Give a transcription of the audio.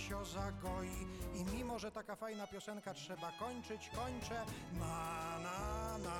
sio zagoi. I mimo, że taka fajna piosenka, trzeba kończyć, kończę. Na, na, na.